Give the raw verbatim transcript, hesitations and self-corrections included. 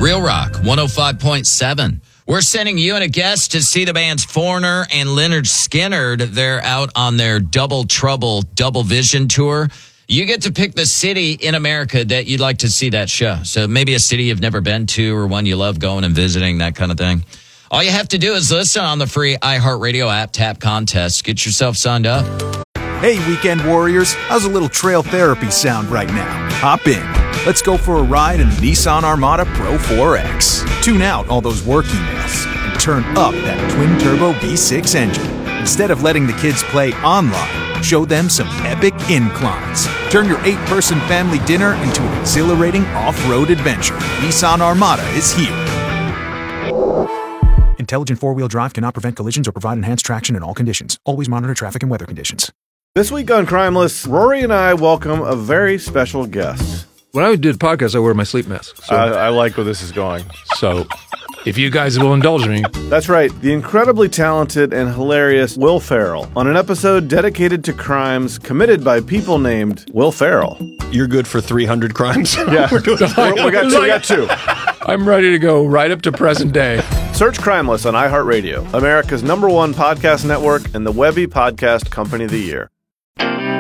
Real Rock one oh five point seven. We're sending you and a guest to see the bands Foreigner and Lynyrd Skynyrd. They're out on their Double Trouble Double Vision tour. You get to pick the city in America that you'd like to see that show. So maybe a city you've never been to or one you love going and visiting, that kind of thing. All you have to do is listen on the free iHeartRadio app, tap contest. Get yourself signed up. Hey, weekend warriors. How's a little trail therapy sound right now? Hop in. Let's go for a ride in the Nissan Armada Pro four X. Tune out all those work emails and turn up that twin-turbo V six engine. Instead of letting the kids play online, show them some epic inclines. Turn your eight-person family dinner into an exhilarating off-road adventure. Nissan Armada is here. Intelligent four-wheel drive cannot prevent collisions or provide enhanced traction in all conditions. Always monitor traffic and weather conditions. This week on Crimeless, Rory and I welcome a very special guest. When I do the podcast, I wear my sleep mask. So, I, I like where this is going. So, if you guys will indulge me. That's right, the incredibly talented and hilarious Will Ferrell on an episode dedicated to crimes committed by people named Will Ferrell. You're good for three hundred crimes? Yeah, we're doing we're, we, got two, we got two. I'm ready to go right up to present day. Search Crimeless on iHeartRadio, America's number one podcast network and the Webby Podcast Company of the Year.